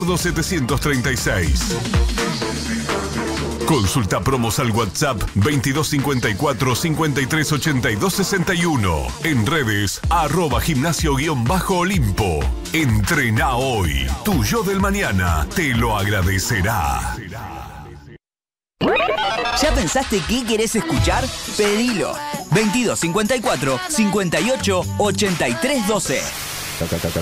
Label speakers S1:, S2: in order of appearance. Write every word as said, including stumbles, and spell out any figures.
S1: setecientos treinta y seis. Consulta promos al WhatsApp veintidós cincuenta y cuatro, cincuenta y tres ochenta y dos sesenta y uno. En redes, arroba gimnasio guión bajo Olimpo. Entrená hoy. Tu yo del mañana te lo agradecerá.
S2: ¿Ya pensaste qué querés escuchar? Pedilo. veintidós cincuenta y cuatro, cincuenta y ocho ochenta y tres doce.